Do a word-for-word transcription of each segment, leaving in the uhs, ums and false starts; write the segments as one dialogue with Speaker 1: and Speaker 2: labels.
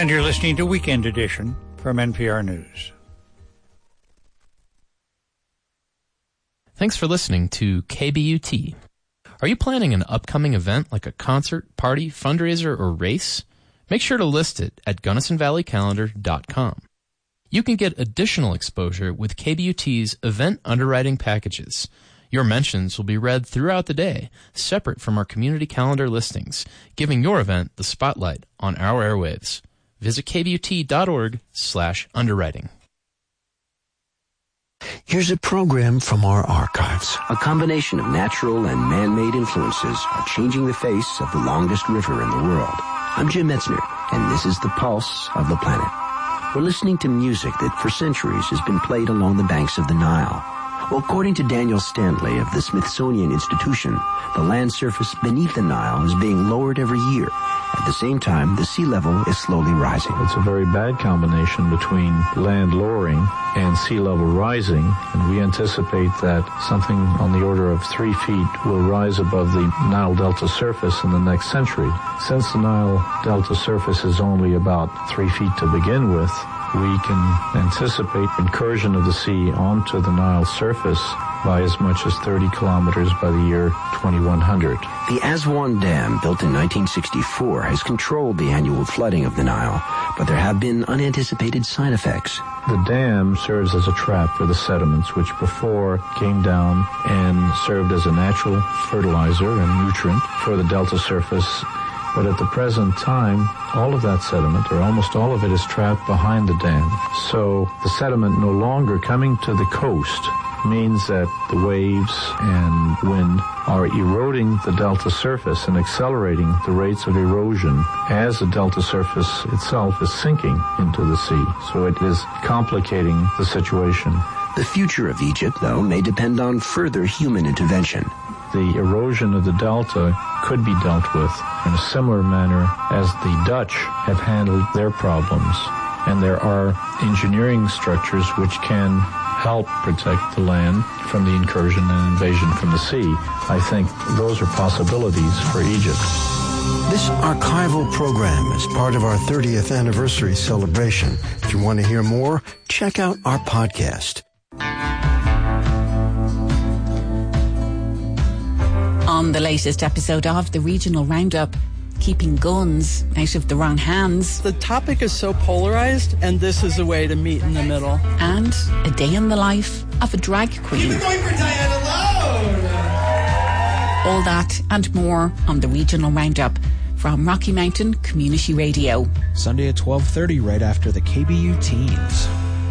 Speaker 1: And you're listening to Weekend Edition from N P R News.
Speaker 2: Thanks for listening to K B U T. Are you planning an upcoming event like a concert, party, fundraiser, or race? Make sure to list it at gunnison valley calendar dot com. You can get additional exposure with K B U T's event underwriting packages. Your mentions will be read throughout the day, separate from our community calendar listings, giving your event the spotlight on our airwaves. Visit k b u t dot org slash underwriting.
Speaker 3: Here's a program from our archives.
Speaker 4: A combination of natural and man-made influences are changing the face of the longest river in the world. I'm Jim Metzner, and this is the pulse of the planet. We're listening to music that for centuries has been played along the banks of the Nile. Well, according to Daniel Stanley of the Smithsonian Institution, the land surface beneath the Nile is being lowered every year. At the same time, the sea level is slowly rising.
Speaker 5: It's a very bad combination between land lowering and sea level rising, and we anticipate that something on the order of three feet will rise above the Nile Delta surface in the next century. Since the Nile Delta surface is only about three feet to begin with, we can anticipate incursion of the sea onto the Nile surface by as much as thirty kilometers by the year twenty-one hundred.
Speaker 4: The Aswan Dam, built in nineteen sixty-four, has controlled the annual flooding of the Nile, but there have been unanticipated side effects.
Speaker 5: The dam serves as a trap for the sediments, which before came down and served as a natural fertilizer and nutrient for the delta surface. But at the present time, all of that sediment, or almost all of it, is trapped behind the dam. So the sediment no longer coming to the coast means that the waves and wind are eroding the delta surface and accelerating the rates of erosion as the delta surface itself is sinking into the sea. So it is complicating the situation.
Speaker 4: The future of Egypt, though, may depend on further human intervention.
Speaker 5: The erosion of the delta could be dealt with in a similar manner as the Dutch have handled their problems. And there are engineering structures which can help protect the land from the incursion and invasion from the sea. I think those are possibilities for Egypt.
Speaker 3: This archival program is part of our thirtieth anniversary celebration. If you want to hear more, check out our podcast.
Speaker 6: On the latest episode of the Regional Roundup, keeping guns out of the wrong hands.
Speaker 7: The topic is so polarized, and this is a way to meet in the middle.
Speaker 6: And a day in the life of a drag queen.
Speaker 8: You're going for Diane alone!
Speaker 6: All that and more on the Regional Roundup from Rocky Mountain Community Radio.
Speaker 9: Sunday at twelve thirty, right after the K B U Teens.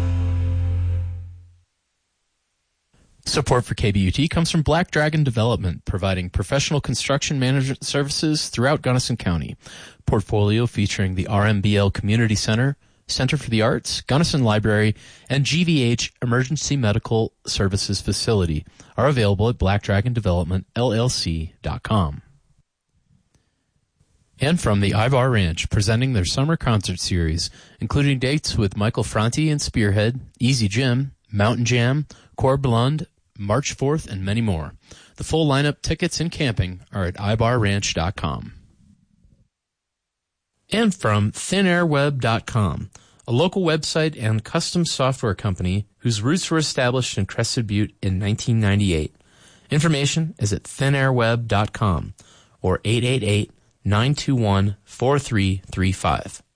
Speaker 2: Support for K B U T comes from Black Dragon Development, providing professional construction management services throughout Gunnison County. Portfolio featuring the R M B L Community Center, Center for the Arts, Gunnison Library, and G V H Emergency Medical Services Facility are available at black dragon development L L C dot com. And from the Ivar Ranch, presenting their summer concert series, including dates with Michael Franti and Spearhead, Easy Jim, Mountain Jam, Corblund, March fourth, and many more. The full lineup, tickets, and camping are at ibar ranch dot com. And from thin air web dot com, a local website and custom software company whose roots were established in Crested Butte in nineteen ninety-eight. Information is at thin air web dot com or eight eight eight, nine two one, four three three five.